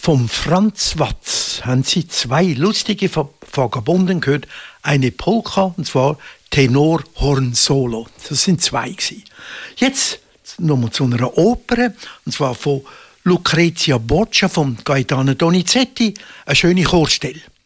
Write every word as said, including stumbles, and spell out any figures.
Vom Franz Watz haben Sie zwei lustige Vagabunden gehört. Eine Polka, und zwar Tenor Horn Solo. Das sind zwei gewesen. Jetzt nochmal zu einer Oper, und zwar von Lucrezia Boccia von Gaetano Donizetti. Eine schöne Chorstelle.